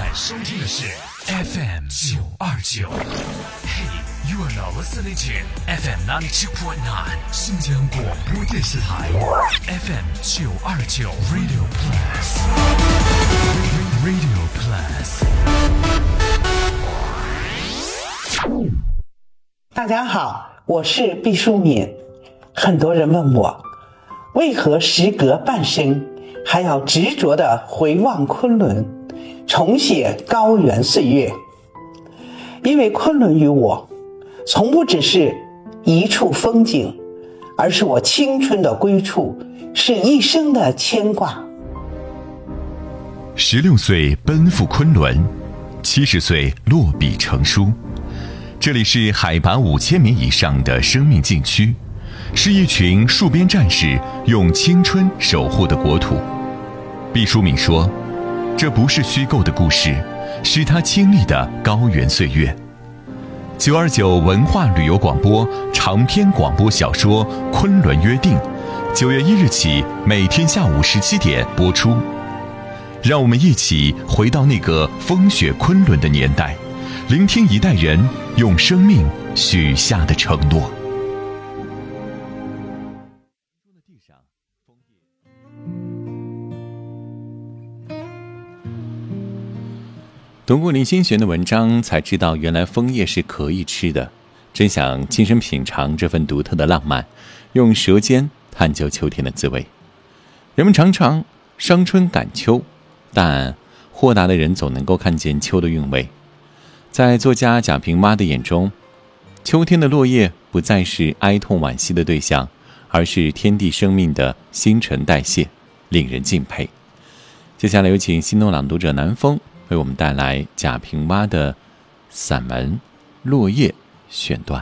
收听的是 FM 929。Hey, you are now listening to FM 92.9 新疆广播电视台 FM 929 Radio Plus。Radio Plus。 大家好，我是毕淑敏。很多人问我，为何时隔半生还要执着地回望昆仑，重写高原岁月？因为昆仑于我，从不只是一处风景，而是我青春的归处，是一生的牵挂。 16岁奔赴昆仑，70岁落笔成书。这里是海拔5000米以上的生命禁区，是一群戍边战士用青春守护的国土。毕淑敏说，这不是虚构的故事，是他亲历的高原岁月。929文化旅游广播长篇广播小说《昆仑约定》9月1日起每天下午17点播出。让我们一起回到那个风雪昆仑的年代，聆听一代人用生命许下的承诺。读过林清玄的文章，才知道原来枫叶是可以吃的，真想亲身品尝这份独特的浪漫，用舌尖探究秋天的滋味。人们常常伤春感秋，但豁达的人总能够看见秋的韵味。在作家贾平凹的眼中，秋天的落叶不再是哀痛惋惜的对象，而是天地生命的新陈代谢，令人敬佩。接下来有请心动朗读者南风为我们带来贾平凹的散文《落叶》选段。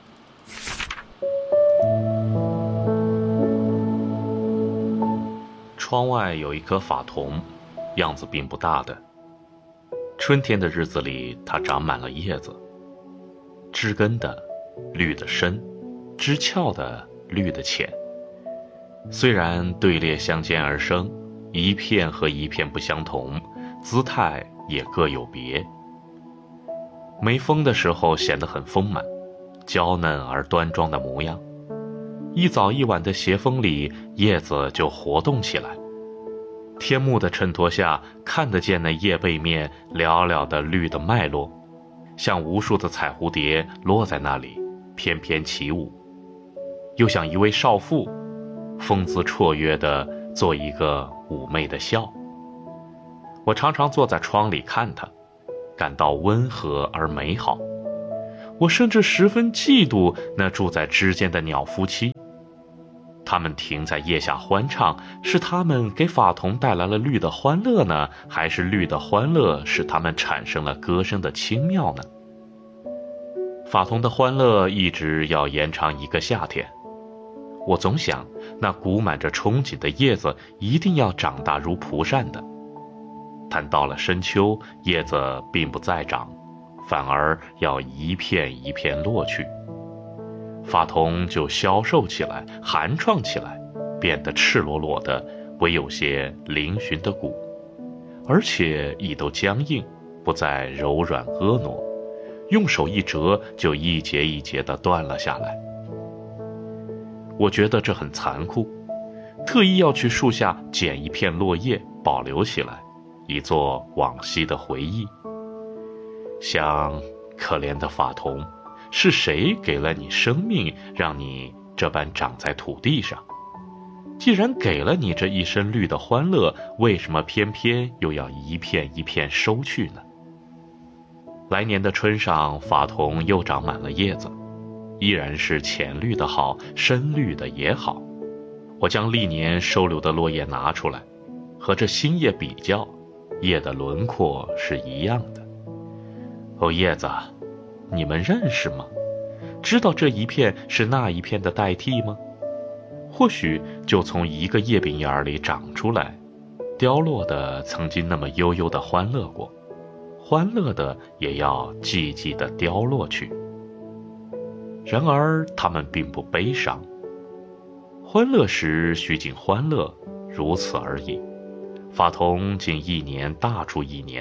窗外有一棵法桐，样子并不大的。春天的日子里，它长满了叶子，枝根的绿的深，枝鞘的绿的浅。虽然队列相间而生，一片和一片不相同，姿态也各有别。没风的时候显得很丰满，娇嫩而端庄的模样。一早一晚的斜风里，叶子就活动起来。天幕的衬托下，看得见那叶背面寥寥的绿的脉络，像无数的彩蝴蝶落在那里，翩翩起舞，又像一位少妇，风姿绰约地做一个妩媚的笑。我常常坐在窗里看它，感到温和而美好。我甚至十分嫉妒那住在枝间的鸟夫妻，他们停在叶下欢唱，是他们给法桐带来了绿的欢乐呢，还是绿的欢乐使他们产生了歌声的轻妙呢？法桐的欢乐一直要延长一个夏天。我总想，那鼓满着憧憬的叶子一定要长大如蒲扇的。但到了深秋，叶子并不再长，反而要一片一片落去。法桐就消瘦起来，寒怆起来，变得赤裸裸的，唯有些嶙峋的骨，而且已都僵硬，不再柔软婀娜，用手一折就一节一节地断了下来。我觉得这很残酷，特意要去树下捡一片落叶保留起来，以作往昔的回忆。想，可怜的法桐，是谁给了你生命，让你这般长在土地上？既然给了你这一身绿的欢乐，为什么偏偏又要一片一片收去呢？来年的春上，法桐又长满了叶子，依然是浅绿的好，深绿的也好。我将历年收留的落叶拿出来，和这新叶比较，叶的轮廓是一样的。哦，叶子，你们认识吗？知道这一片是那一片的代替吗？或许就从一个叶柄眼里长出来，凋落的曾经那么悠悠的欢乐过，欢乐的也要寂寂地凋落去。然而他们并不悲伤，欢乐时须尽欢乐，如此而已。法桐竟一年大出一年，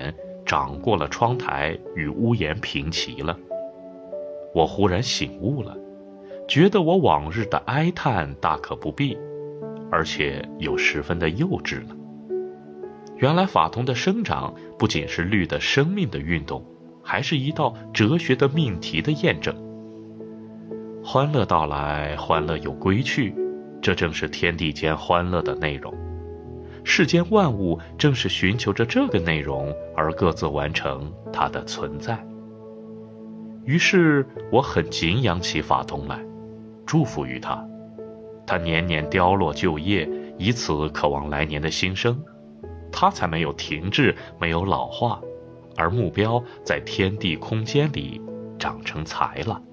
长过了窗台，与屋檐平齐了。我忽然醒悟了，觉得我往日的哀叹大可不必，而且又十分的幼稚了。原来法桐的生长不仅是绿的生命的运动，还是一道哲学的命题的验证。欢乐到来，欢乐有归去，这正是天地间欢乐的内容。世间万物正是寻求着这个内容而各自完成它的存在。于是我很敬仰起法桐来，祝福于他，他年年凋落旧叶，以此渴望来年的新生，他才没有停滞，没有老化，而目标在天地空间里长成才了。